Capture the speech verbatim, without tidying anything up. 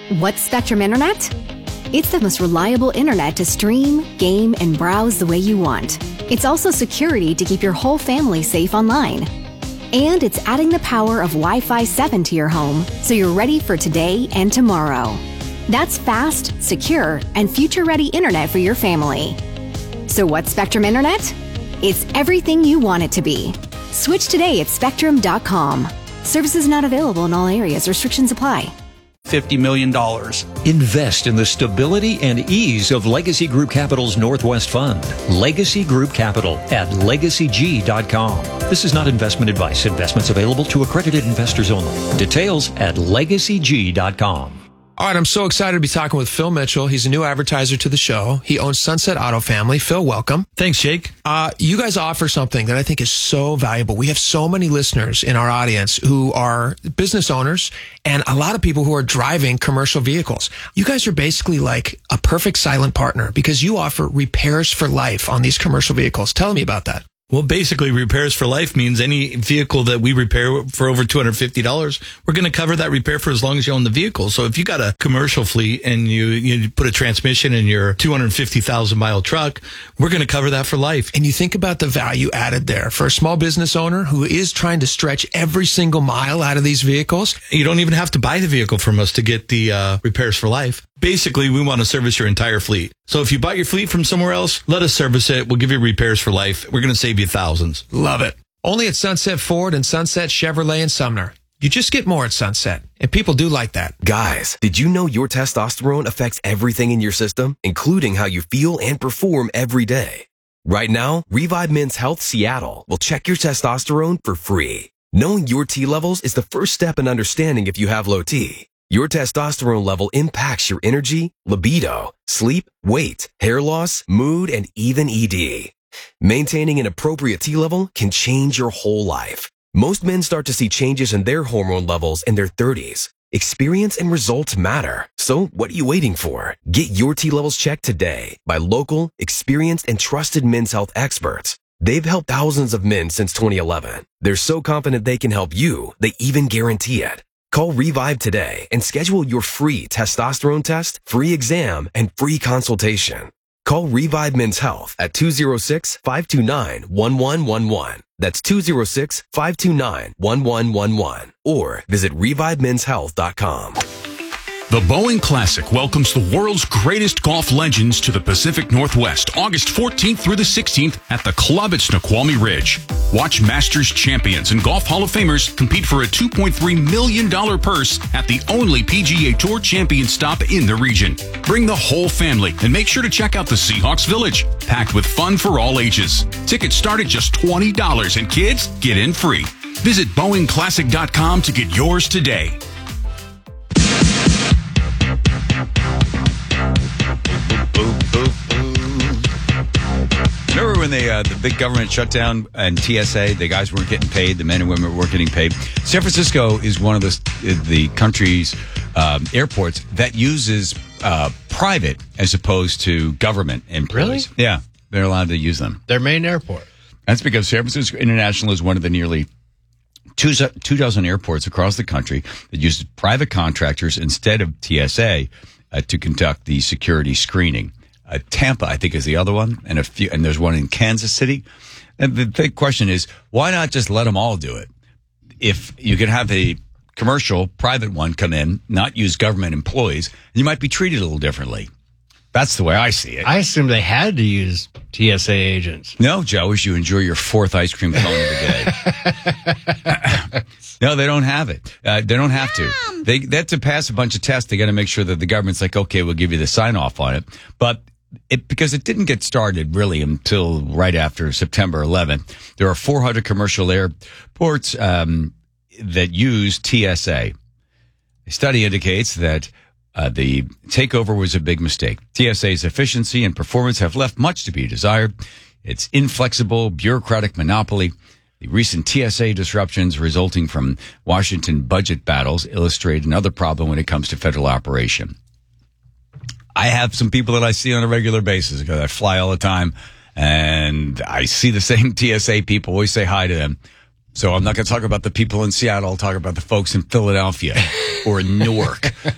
What's Spectrum Internet? It's the most reliable internet to stream, game, and browse the way you want. It's also security to keep your whole family safe online. And it's adding the power of Wi-Fi seven to your home so you're ready for today and tomorrow. That's fast, secure, and future-ready internet for your family. So what's Spectrum Internet? It's everything you want it to be. Switch today at spectrum dot com. Services not available in all areas. Restrictions apply. fifty million dollars. Invest in the stability and ease of Legacy Group Capital's Northwest Fund. Legacy Group Capital at legacy g dot com. This is not investment advice. Investments available to accredited investors only. Details at legacy g dot com. All right, I'm so excited to be talking with Phil Mitchell. He's a new advertiser to the show. He owns Sunset Auto Family. Phil, welcome. Thanks, Jake. Uh, you guys offer something that I think is so valuable. We have so many listeners in our audience who are business owners and a lot of people who are driving commercial vehicles. You guys are basically like a perfect silent partner because you offer repairs for life on these commercial vehicles. Tell me about that. Well, basically, repairs for life means any vehicle that we repair for over two hundred fifty dollars, we're going to cover that repair for as long as you own the vehicle. So if you got a commercial fleet and you, you put a transmission in your two hundred fifty thousand mile truck, we're going to cover that for life. And you think about the value added there for a small business owner who is trying to stretch every single mile out of these vehicles. You don't even have to buy the vehicle from us to get the uh, repairs for life. Basically, we want to service your entire fleet. So if you bought your fleet from somewhere else, let us service it. We'll give you repairs for life. We're going to save you thousands. Love it. Only at Sunset Ford and Sunset Chevrolet in Sumner. You just get more at Sunset, and people do like that. Guys, did you know your testosterone affects everything in your system, including how you feel and perform every day? Right now, Revive Men's Health Seattle will check your testosterone for free. Knowing your T levels is the first step in understanding if you have low T. Your testosterone level impacts your energy, libido, sleep, weight, hair loss, mood, and even E D. Maintaining an appropriate T level can change your whole life. Most men start to see changes in their hormone levels in their thirties. Experience and results matter. So what are you waiting for? Get your T levels checked today by local, experienced, and trusted men's health experts. They've helped thousands of men since twenty eleven. They're so confident they can help you, they even guarantee it. Call Revive today and schedule your free testosterone test, free exam, and free consultation. Call Revive Men's Health at two oh six, five two nine, one one one one. That's two oh six, five two nine, one one one one. Or visit revive men's health dot com. The Boeing Classic welcomes the world's greatest golf legends to the Pacific Northwest, August fourteenth through the sixteenth at the club at Snoqualmie Ridge. Watch Masters champions and Golf Hall of Famers compete for a two point three million dollars purse at the only P G A Tour champion stop in the region. Bring the whole family and make sure to check out the Seahawks Village, packed with fun for all ages. Tickets start at just twenty dollars and kids get in free. Visit Boeing Classic dot com to get yours today. Remember when they, uh, the big government shutdown and T S A, the guys weren't getting paid, the men and women weren't getting paid? San Francisco is one of the, the country's um, airports that uses uh, private as opposed to government employees. Really? Yeah, they're allowed to use them. Their main airport. That's because San Francisco International is one of the nearly two, two dozen airports across the country that use private contractors instead of T S A uh, to conduct the security screening. Uh, Tampa, I think, is the other one, and a few, and there's one in Kansas City. And the big question is, why not just let them all do it? If you can have a commercial, private one come in, not use government employees, you might be treated a little differently. That's the way I see it. I assumed they had to use T S A agents. No, Joe, as you enjoy your fourth ice cream cone of the day. No, they don't have it. Uh, they don't have to. They, they have to pass a bunch of tests. They got to make sure that the government's like, okay, we'll give you the sign off on it. But It, because it didn't get started really until right after September eleventh. There are four hundred commercial airports um, that use T S A. A study indicates that uh, the takeover was a big mistake. T S A's efficiency and performance have left much to be desired. Its inflexible, bureaucratic monopoly. The recent T S A disruptions resulting from Washington budget battles illustrate another problem when it comes to federal operation. I have some people that I see on a regular basis because I fly all the time, and I see the same T S A people, always say hi to them. So I'm not going to talk about the people in Seattle. I'll talk about the folks in Philadelphia or in Newark